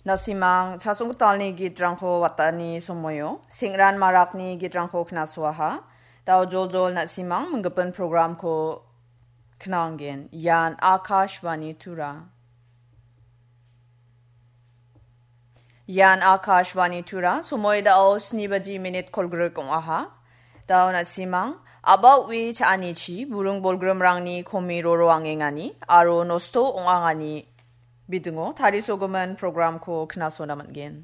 Nasimang chasungtalni gitrangko watani sumoyo, singran marakni gitrangko knaswaha, tao joljol nasimang menggepen program ko knangin, yan Akashvani Tura. Yan Akashvani Tura, sumoy dao snibaji minute kolgruk aha, tao nasimang, about wi chaanichi, burung bolgrum rangni komi roroangengani, aro nosto ongangani, 비등호 다리 소금은 프로그램 코 크나소 남은겐.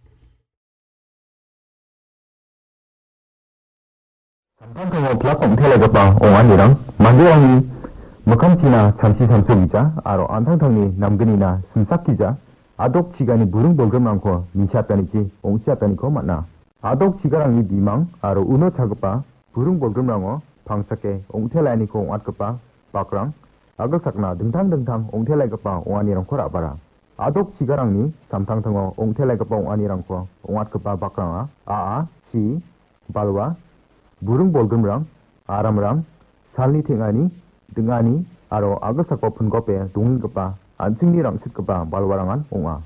삼성통화 플랫폼 텔레그방 옹안이랑 만두왕이 먹함치나 잠시 삼속이자 아로 안탕탕니 남근이나 숨삭기자 아독 지간이 무릉 볼금 많고 미시았다니지 옹시았다니고 맞나 아독 지가랑이 미망 아로 우노 차급바 무릉 볼금랑어 방삭게 옹텔라니고 옹앗급바 바크랑 아극삭나 등탕등탕 옹텔라이급바 옹안이랑 코라바라 아독 지가랑니 삼탕탕어 옹텔라이급바 옹안이랑코 옹앗급바 바크랑아 아아 시 발와 무릉 볼금랑 아람랑 살리 탱아니 등아니 아로 아극삭고 푼거페 동인급바 안승리랑 칡급바 발와랑한 옹아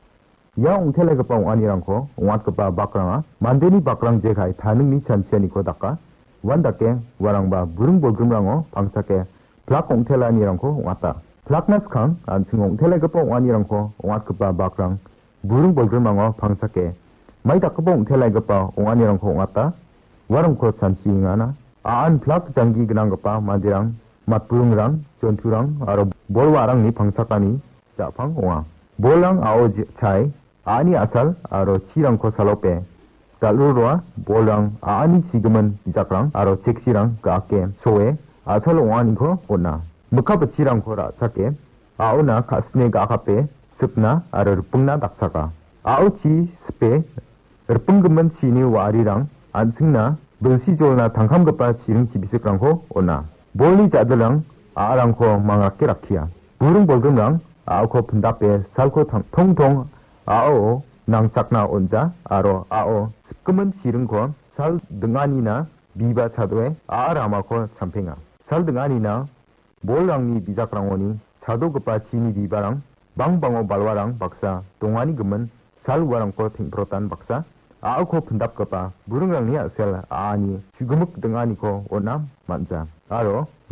야 옹텔라이급바 옹안이랑코 옹앗급바 바크랑아 만데니 바크랑 제가이 다능니 찬치아니코 닦아 완답게 와랑바 무릉 볼금랑어 방삭게 플락 옹텔라니랑코 옹았다. 플락나스캉 안층 옹텔라이급바 옹안이랑코 옹앗급바 바크랑 무릉 볼금랑어 방삭게 마이다급바 옹텔라이급바 옹안이랑코 옹았다. 와랑코 찬치잉아나 아안 플락 장기 그랑급바 마디랑 맛부릉랑 전투랑 아로 볼와랑니 방삭가니 자팡 옹아 볼랑 아오 차이 아니 아살 아로 치랑코 살로페 달루로와 볼랑 아니 지금은 이작랑 아로 잭시랑 까게 소에 아살 옹아니코 오나 무카브치랑 코라 차게 아오나 카스네가 아카페 습나 아로 르뿡나 닥사가 아오치 스페 르뿡금은 치니 와리랑 안승나 불시졸나 당함급바 지릉 지비스랑코 오나 볼리 자들랑 아랑코 망아케 라키야 부릉 볼금랑 아오코 분답에 살코 통통 아오 낭짝나 온자 아로 아오 습금은 지릉코 살 등안이나 미바 차도에 아라마코 참팽아 살 등안이나 몰랑니 비작랑오니 차도급바 지니 비바랑 방방오 발와랑 박사 동안이 금은 살와랑코 탱프로탄 박사 아우코 분답급바 무릉랑니 아셀 아니 주금흑 등안이코 오남 만자 아로